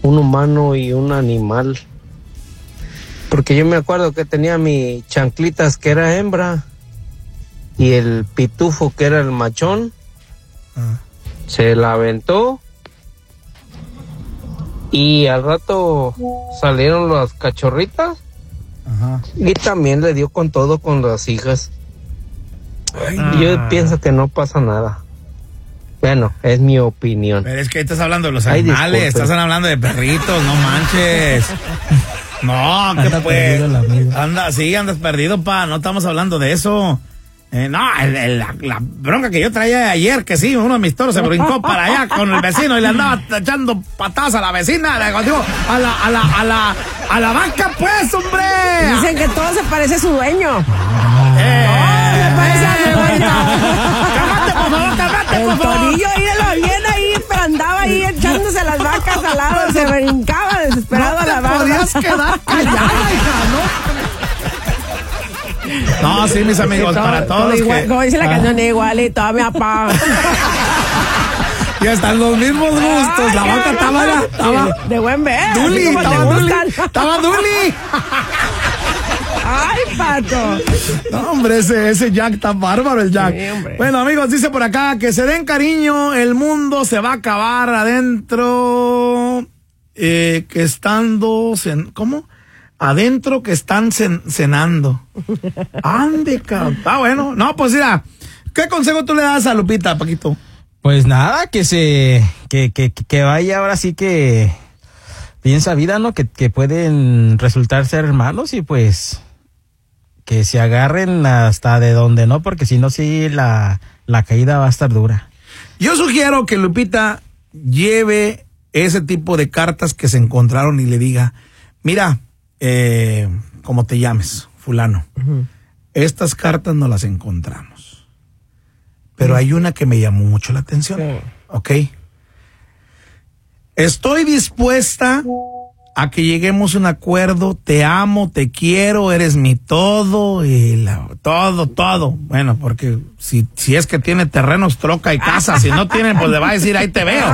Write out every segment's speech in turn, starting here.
un humano y un animal. Porque yo me acuerdo que tenía mi chanclitas que era hembra y el pitufo que era el machón. Se la aventó y al rato salieron las cachorritas. Ajá. Y también le dio con todo con las hijas. Ay, yo pienso que no pasa nada. Bueno, es mi opinión. Pero es que ahí estás hablando de los animales, estás hablando de perritos, no manches. No, que pues. Andas perdido, pa. No estamos hablando de eso. No, la bronca que yo traía ayer, que sí, uno de mis toros se brincó para allá con el vecino y le andaba echando patadas a la vecina, digo, a la vaca, pues, hombre. Dicen que todo se parece a su dueño. No, se parece a su dueño. Cálmate, por favor, cálmate, por favor. El torillo, míralo bien ahí, pero andaba ahí echándose las vacas al lado, se brincaba desesperado a la vaca. No te podías quedar callada, hija, ¿no? No, sí, mis amigos, todo, para todos igual, como dice la canción, igualito a mi papá. Ya están los mismos gustos. Ay, la vaca estaba de buen ver. Duli, estaba Duli. Ay, Pato. No, hombre, ese Jack está bárbaro, el Jack. Sí, bueno, amigos, dice por acá que se den cariño, el mundo se va a acabar adentro, que estando, ¿cómo? Adentro que están cenando. Ande, cabrón. Bueno. No, pues mira, ¿qué consejo tú le das a Lupita, Paquito? Pues nada, que vaya ahora sí que piensa vida, ¿no? Que pueden resultar ser hermanos y pues que se agarren hasta de donde no, porque si no, sí, la caída va a estar dura. Yo sugiero que Lupita lleve ese tipo de cartas que se encontraron y le diga, mira, como te llames, fulano, estas cartas no las encontramos, pero hay una que me llamó mucho la atención, ¿ok? Estoy dispuesta a que lleguemos a un acuerdo, te amo, te quiero, eres mi todo, y todo, bueno, porque si es que tiene terrenos, troca y casa, si no tienen, pues le va a decir, ahí te veo.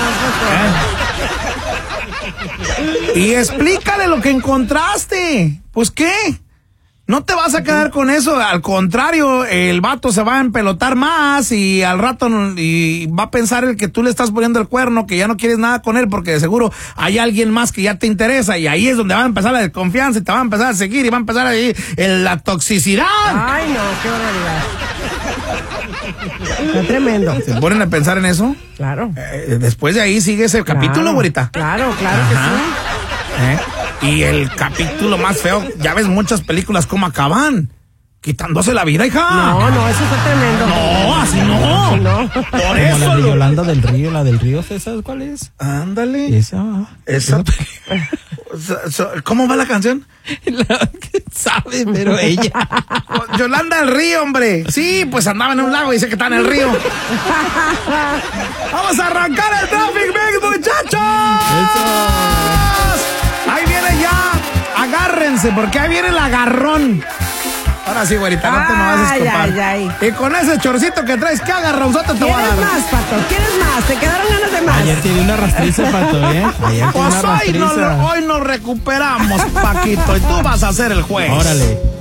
Y explícale lo que encontraste. Pues, ¿qué? No te vas a quedar con eso. Al contrario, el vato se va a empelotar más y al rato y va a pensar el que tú le estás poniendo el cuerno, que ya no quieres nada con él porque de seguro hay alguien más que ya te interesa y ahí es donde va a empezar la desconfianza y te va a empezar a seguir y va a empezar ahí la toxicidad. Ay, no, qué barbaridad. Está tremendo. ¿Se ponen a pensar en eso? Claro. Después de ahí sigue ese capítulo, güerita. Claro que sí. Y el capítulo más feo, ya ves muchas películas cómo acaban. Quitándose la vida, hija. No, eso está tremendo. No, así no. Así no. Por eso. La de Yolanda del Río, ¿sabes cuál es? Ándale. Esa. ¿Cómo va la canción? Sabe, pero ella. Yolanda del Río, hombre. Sí, pues andaba en un lago y dice que está en el río. Vamos a arrancar el Traffic Mix, muchachos. Eso. Ahí viene ya. Agárrense, porque ahí viene el agarrón. Ahora sí, güerita, no te me vas a escapar. Y con ese chorcito que traes, ¿qué agarronzote te voy a dar? ¿Quieres más, Pato? ¿Quieres más? ¿Te quedaron ganas de más? Ayer tiene una rastriza, Pato, Pues hoy nos recuperamos, Paquito, y tú vas a hacer el juez. Órale.